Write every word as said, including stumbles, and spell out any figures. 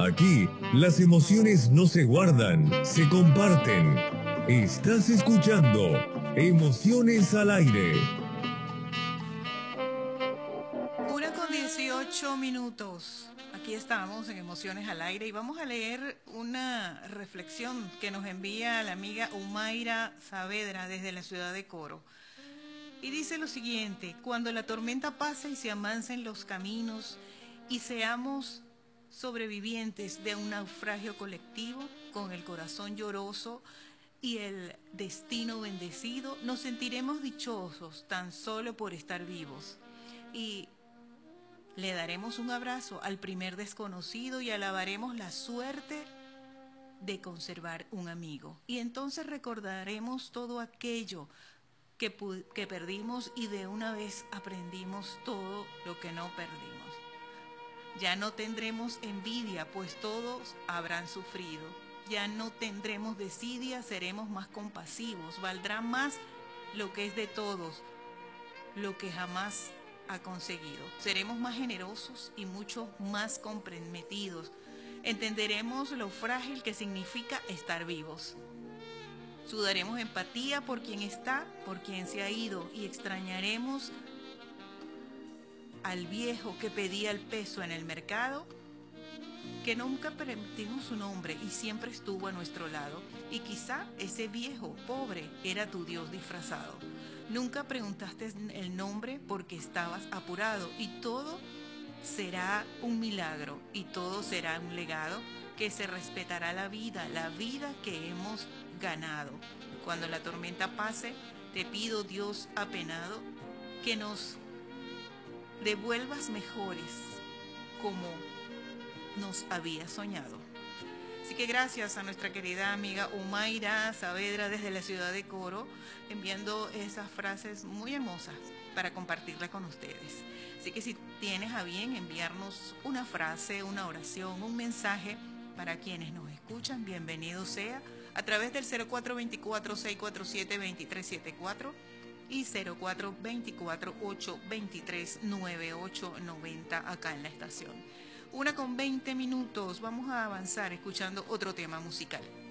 Aquí, las emociones no se guardan, se comparten. Estás escuchando Emociones al Aire. Una con dieciocho minutos. Aquí estamos en Emociones al Aire y vamos a leer una reflexión que nos envía la amiga Umaira Saavedra desde la ciudad de Coro. Y dice lo siguiente: cuando la tormenta pase y se amansen los caminos y seamos sobrevivientes de un naufragio colectivo, con el corazón lloroso y el destino bendecido, nos sentiremos dichosos tan solo por estar vivos. Y le daremos un abrazo al primer desconocido y alabaremos la suerte de conservar un amigo. Y entonces recordaremos todo aquello que, que perdimos y de una vez aprendimos todo lo que no perdimos. Ya no tendremos envidia, pues todos habrán sufrido. Ya no tendremos desidia, seremos más compasivos. Valdrá más lo que es de todos, lo que jamás ha conseguido. Seremos más generosos y mucho más comprometidos. Entenderemos lo frágil que significa estar vivos. Sudaremos empatía por quien está, por quien se ha ido, y extrañaremos al viejo que pedía el peso en el mercado, que nunca permitimos su nombre y siempre estuvo a nuestro lado. Y quizá ese viejo pobre era tu Dios disfrazado. Nunca preguntaste el nombre porque estabas apurado, y todo será un milagro y todo será un legado, que se respetará la vida, la vida que hemos ganado. Cuando la tormenta pase, te pido, Dios apenado, que nos devuelvas mejores como nos había soñado. Así que gracias a nuestra querida amiga Umaira Saavedra desde la ciudad de Coro, enviando esas frases muy hermosas para compartirla con ustedes. Así que si tienes a bien enviarnos una frase, una oración, un mensaje para quienes nos escuchan, bienvenido sea a través del cero cuatro dos cuatro, seis cuatro siete, dos tres siete cuatro y cero cuatro dos cuatro, ocho dos tres, nueve ocho nueve cero acá en la estación. Una con veinte minutos, vamos a avanzar escuchando otro tema musical.